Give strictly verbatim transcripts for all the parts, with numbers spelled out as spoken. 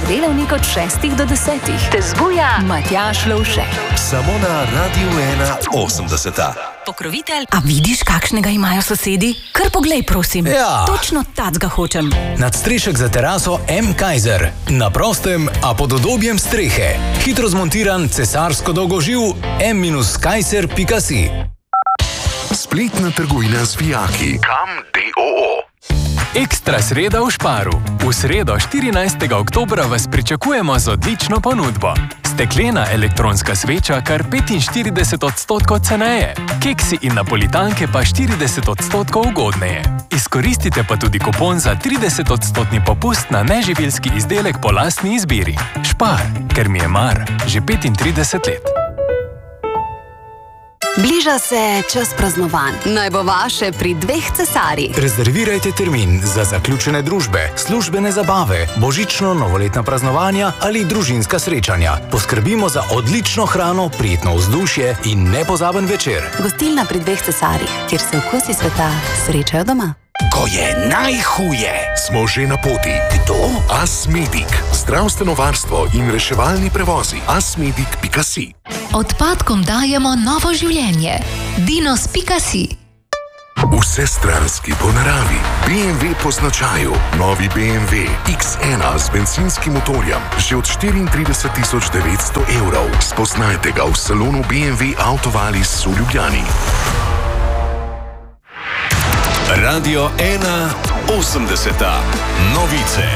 delavnik od šestih do desetih. Te zbuja Matjaž Lovšek. Samo na Radiu ena osemdeseta. Pokrovitelj. A vidiš, kakšnega imajo sosedi? Kar poglej, prosim. Ja. Točno tacga hočem. Nadstrešek za teraso M. Kaiser. Na prostem, a pod udobjem strehe. Hitro zmontiran cesarsko dolgoživ M Kaiser pika si. Spletna trgovina z vijaki. Kam D O O. Ekstra sreda v Šparu. V sredo štirinajstega oktobra vas pričakujemo z odlično ponudbo. Steklena elektronska sveča kar petinštirideset odstotkov ceneje. Keksi in napolitanke pa štirideset odstotkov ugodneje. Izkoristite pa tudi kupon za trideset odstotni popust na neživilski izdelek po lastni izbiri. Špar, ker mi je mar, že petintrideset let. Bliža se čas praznovanj. Naj bo vaše pri dveh cesarjih. Rezervirajte termin za zaključene družbe, službene zabave, božično, novoletna praznovanja ali družinska srečanja. Poskrbimo za odlično hrano, prijetno vzdušje in nepozaben večer. Gostilna pri dveh cesarjih, kjer se vkusi sveta srečajo doma. Ko je najhuje, smo že na poti. Kdo? Asmedic. Zdravstveno varstvo in reševalni prevozi. asmedic pika si. Odpadkom dajemo novo življenje. dinos pika si. Vsestranski po naravi. B M W po značaju. Novi B M W X ena z benzinskim motorjem. Že od štiriintrideset tisoč devetsto evrov. Spoznajte ga v salonu B M W Autovalis v Ljubljani. Radio ena osemdeseta. Novice.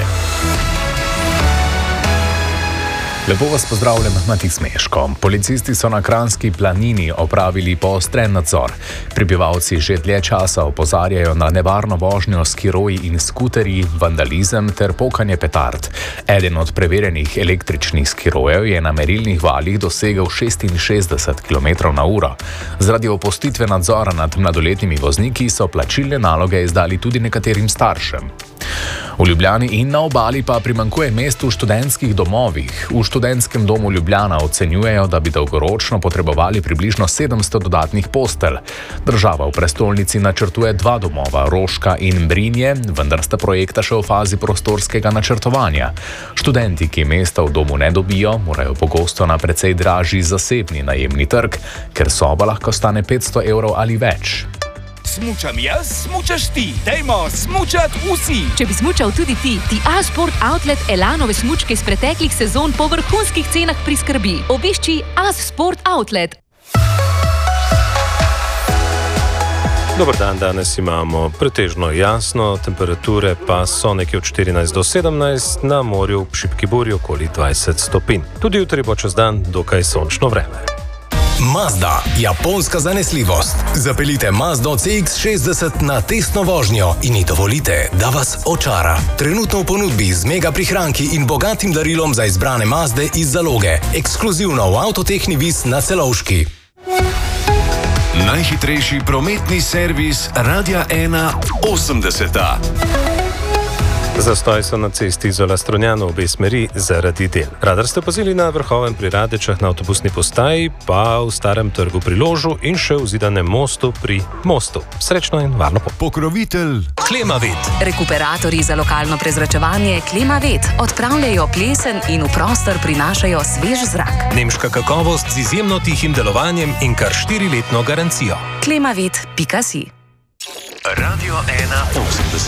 Lepo vas pozdravljam, Matij Smeško. Policisti so na Kranjski planini opravili poostren nadzor. Prebivalci že dlje časa opozarjajo na nevarno vožnjo s skiroji in skuterji, vandalizem ter pokanje petard. Eden od preverjenih električnih skirojev je na merilnih valih dosegel šestinšestdeset kilometrov na uro. Zaradi opustitve nadzora nad mladoletnimi vozniki so plačilne naloge izdali tudi nekaterim staršem. V Ljubljani in na obali pa primanjkuje mest v študentskih domovih. V študentskem domu Ljubljana ocenjujejo, da bi dolgoročno potrebovali približno sedemsto dodatnih postelj. Država v prestolnici načrtuje dva domova, Roška in Brinje, vendar sta projekta še v fazi prostorskega načrtovanja. Študenti, ki mesta v domu ne dobijo, morajo pogosto na precej dražji zasebni najemni trg, ker soba lahko stane petsto evrov ali več. Smučam jaz, smučaš ti. Dajmo smučat vsi. Če bi smučal tudi ti, ti A-Sport Outlet Elanove smučke iz preteklih sezon po vrhunskih cenah priskrbi. Obišči A-Sport Outlet. Dobar dan, danes imamo pretežno jasno, temperature pa so nekje od štirinajst do sedemnajst, na morju v šibki burji okoli dvajset stopinj. Tudi jutri bo čez dan dokaj sončno vreme. Mazda, japonska zanesljivost. Zapeljite Mazdo C X šestdeset na testno vožnjo in ji dovolite, da vas očara. Trenutno v ponudbi z mega prihranki in bogatim darilom za izbrane Mazde iz zaloge. Ekskluzivno v Avtotehni Vis na Celovški. Najhitrejši prometni servis Radia ena osemdeseta. Zastoj so na cesti Izola Strunjana v obe smeri zaradi del. Radar ste opazili na Vrhovem pri Radečah na avtobusni postaji, pa v Starem trgu pri Ložu in še v Zidanem mostu pri Mostu. Srečno in varno pot. Pokrovitelj Klimavet. Rekuperatorji za lokalno prezračevanje Klimavet odpravljajo plesen in v prostor prinašajo svež zrak. Nemška kakovost z izjemno tihim delovanjem in kar štiriletno garancijo. klimavet pika si. Radio ena osemdeset.